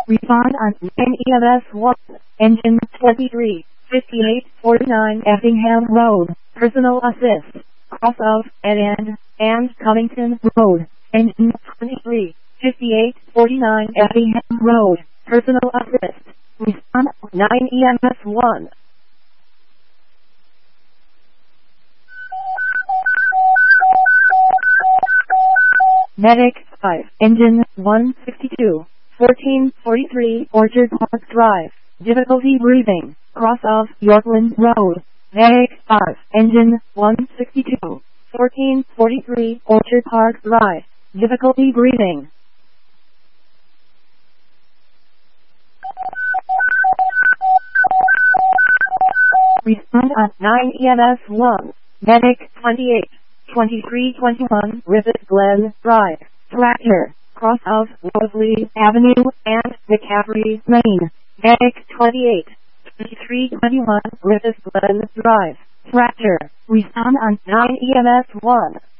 Respond on 9 EMS 1. Engine 23, 5849 Effingham Road. Personal assist. Cross of NN and Covington Road. Engine 23, 5849 Effingham Road. Personal assist. Respond 9 EMS 1. Medic 5, Engine 162, 1443 Orchard Park Drive. Difficulty breathing. Cross of Yorkland Road. Medic 5, Engine 162, 1443 Orchard Park Drive. Difficulty breathing. Respond at 9 EMS 1. Medic 28, 2321 Rivet Glen Drive. Tractor. Cross of Wellesley Avenue and McCaffrey Lane. Medic 28, 2321 Rivet Glen Drive. Tractor. Respond on 9 EMS 1.